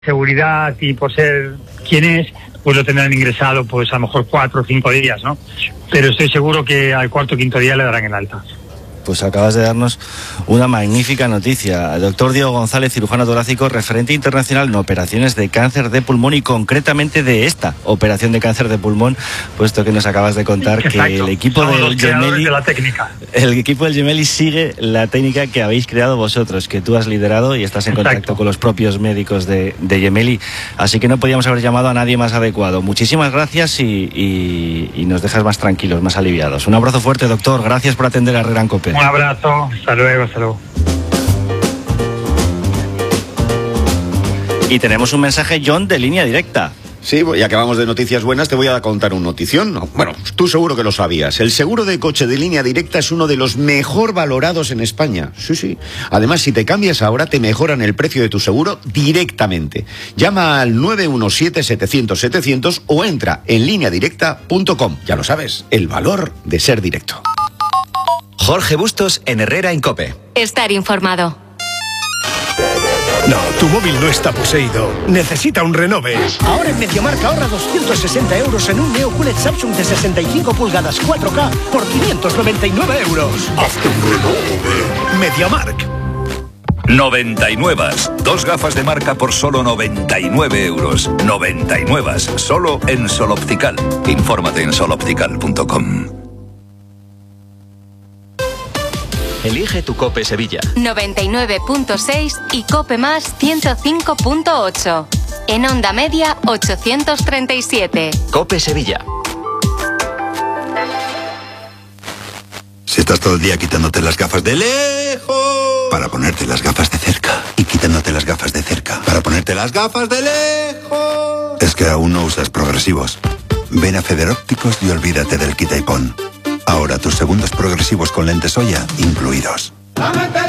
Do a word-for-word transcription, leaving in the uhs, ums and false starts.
Seguridad y por ser quien es, pues lo tendrán ingresado pues a lo mejor cuatro o cinco días, ¿no? Pero estoy seguro que al cuarto o quinto día le darán el alta. Pues acabas de darnos una magnífica noticia. Doctor Diego González, cirujano torácico, referente internacional en operaciones de cáncer de pulmón y concretamente de esta operación de cáncer de pulmón, puesto que nos acabas de contar Exacto. que el equipo Somos del los creadores Gemelli, de la técnica. el equipo del Gemelli sigue la técnica que habéis creado vosotros, que tú has liderado y estás en Exacto. contacto con los propios médicos de, de Gemelli. Así que no podíamos haber llamado a nadie más adecuado. Muchísimas gracias y, y, y nos dejas más tranquilos, más aliviados. Un abrazo fuerte, doctor. Gracias por atender a Herrera en Cope. Un abrazo. Hasta luego, hasta luego. Y tenemos un mensaje, John, de línea directa. Sí, ya que vamos de noticias buenas, te voy a contar una notición. Bueno, tú seguro que lo sabías. El seguro de coche de línea directa es uno de los mejor valorados en España. Sí, sí. Además, si te cambias ahora, te mejoran el precio de tu seguro directamente. Llama al nueve uno siete, setecientos, setecientos o entra en línea directa punto com. Ya lo sabes, el valor de ser directo. Jorge Bustos en Herrera en Cope. Estar informado. No, tu móvil no está poseído. Necesita un renove. Ahora en MediaMarkt ahorra doscientos sesenta euros en un Neo Q L E D Samsung de sesenta y cinco pulgadas cuatro K por quinientos noventa y nueve euros. Hazte un renove. MediaMarkt. noventa y nueve. Dos gafas de marca por solo noventa y nueve euros. noventa y nueve. Solo en Sol Optical. Infórmate en sol optical punto com. Elige tu Cope Sevilla. noventa y nueve punto seis y Cope Más ciento cinco punto ocho. En onda media ochocientos treinta y siete. Cope Sevilla. Si estás todo el día quitándote las gafas de lejos para ponerte las gafas de cerca y quitándote las gafas de cerca para ponerte las gafas de lejos, es que aún no usas progresivos. Ven a Federópticos y olvídate del quita y pon. Ahora tus segundos progresivos con lentes Oya incluidos.